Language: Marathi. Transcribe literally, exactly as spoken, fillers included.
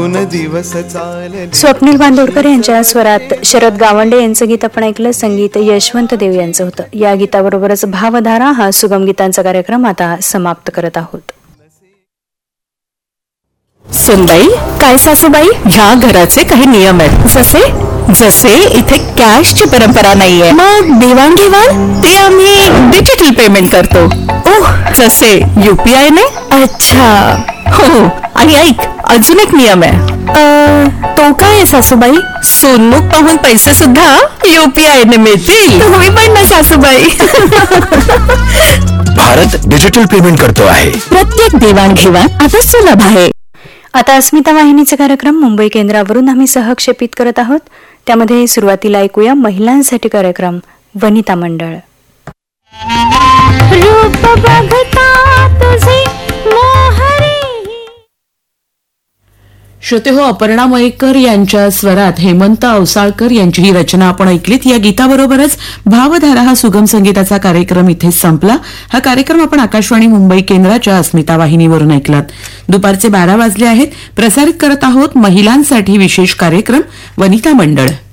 दिवस चालले. स्वप्नील बांदोडकर यांच्या स्वरात शरद गावंडे यांचं गीत आपण ऐकलं. संगीत यशवंत देव यांचं होतं. या गीताबरोबरच भावधारा हा सुगम गीतांचा कार्यक्रम आता समाप्त करत आहोत. सुनबाई, काय सासूबाई, ह्या घराचे काही नियम आहेत. जसे जसे इथे कॅशची परंपरा नाहीये. मग देवाणघेवाण ते आम्ही डिजिटल पेमेंट करतो. ओह, जसे युपीआय ने. अच्छा, हो. आणि ऐक, अजून एक नियम आहे. तो काय आहे सासूबाई? सोनमुख पाहून पैसे सुद्धा युपीआय ने मिळतील. तुम्ही पण ना सासूबाई. भारत डिजिटल पेमेंट करतो आहे. प्रत्येक देवाणघेवाण आता सुलभ आहे. आता अस्मिता वाहिनीचे कार्यक्रम मुंबई केंद्रावरून आम्ही सहक्षेपित करत आहोत. त्यामध्ये सुरुवातीला ऐकूया महिलांसाठी कार्यक्रम वनिता मंडळ. रूप बघता तुझे श्रोते हो, अपर्णा मयेकर यांच्या स्वरात हेमंत अवसाळकर यांची ही रचना आपण ऐकलीत. या गीताबरोबरच भावधारा हा सुगम संगीताचा कार्यक्रम इथेच संपला. हा कार्यक्रम आपण आकाशवाणी मुंबई केंद्राच्या अस्मिता वाहिनीवरून ऐकलात. दुपारचे बारा वाजले आहेत. प्रसारित करत आहोत महिलांसाठी विशेष कार्यक्रम वनिता मंडळ.